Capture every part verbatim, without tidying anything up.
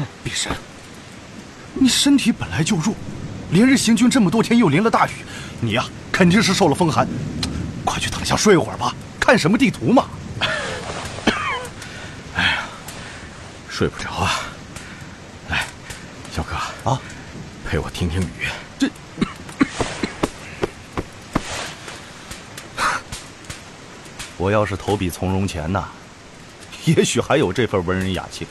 毕神，你身体本来就弱，连日行军这么多天又淋了大雨，你呀、啊、肯定是受了风寒。快去躺下睡一会儿吧，看什么地图嘛？ 哎呀，睡不着啊！来，小哥啊，陪我听听雨。 这，我要是投笔从戎前呐，也许还有这份文人雅兴。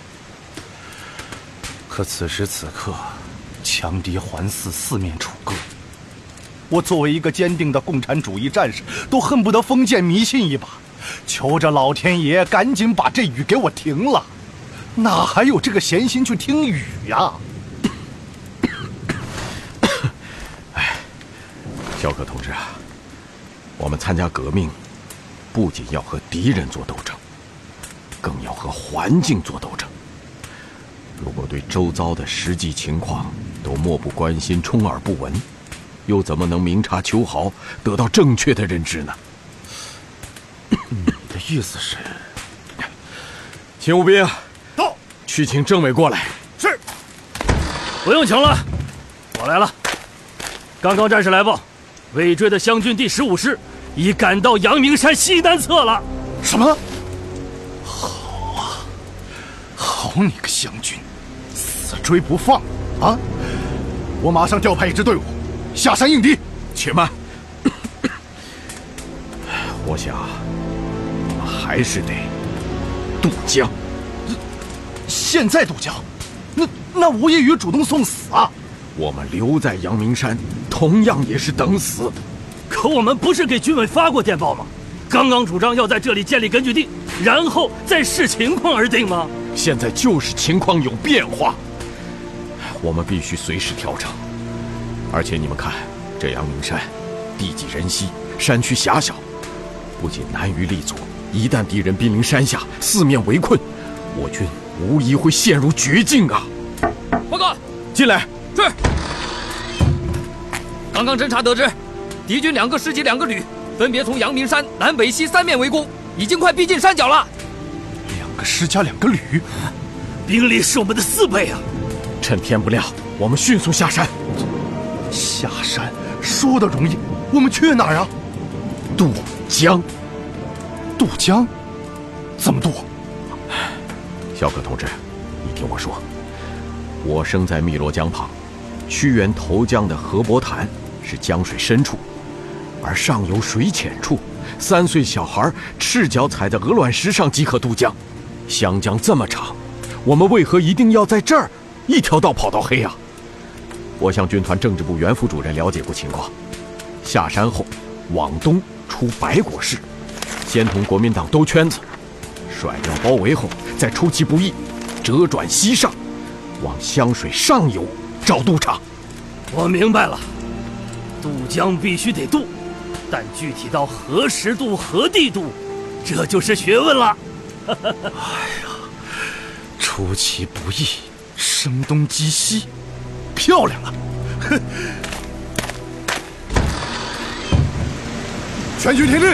可此时此刻，强敌环伺，四面楚歌。我作为一个坚定的共产主义战士，都恨不得封建迷信一把，求着老天爷赶紧把这雨给我停了，哪还有这个闲心去听雨呀？ 哎，小可同志啊，我们参加革命，不仅要和敌人做斗争，更要和环境做斗争。如果对周遭的实际情况都漠不关心、充耳不闻，又怎么能明察秋毫，得到正确的认知呢？ 你的意思是， 勤务兵到， 去请政委过来。 是。 不用请了，我来了。刚刚战士来报，尾追的湘军第十五师已赶到阳明山西南侧了。 什么？好啊，好你个湘军，死追不放啊！我马上调派一支队伍下山应敌。 且慢，我想我们还是得渡江。 现在渡江，那那吴夜雨主动送死啊！ 我们留在阳明山，同样也是等死。 可我们不是给军委发过电报吗？刚刚主张要在这里建立根据地，然后再视情况而定吗？ 现在就是情况有变化，我们必须随时调整。而且你们看，这阳明山地挤人稀，山区狭小，不仅难于立足，一旦敌人兵临山下，四面围困，我军无疑会陷入绝境啊！ 报告， 进来。 是。刚刚侦察得知，敌军两个师级两个旅分别从阳明山南北西三面围攻，已经快逼近山脚了。 两个师加两个旅， 兵力是我们的四倍啊！ 趁天不亮，我们迅速下山。 下山说的容易，我们去哪儿啊？ 渡江。 渡江？怎么渡？ 小可同志，你听我说，我生在汨罗江旁，屈原投江的河伯潭是江水深处，而上游水浅处，三岁小孩赤脚踩在鹅卵石上即可渡江。湘江这么长，我们为何一定要在这儿一条道跑到黑啊？我向军团政治部袁副主任了解过情况，下山后往东出白果市，先同国民党兜圈子，甩掉包围后再出其不意，折转西上，往湘水上游找渡场。 我明白了，渡江必须得渡，但具体到何时渡、何地渡，这就是学问了。 哎呀，出其不意，声东击西，漂亮啊！全军听令，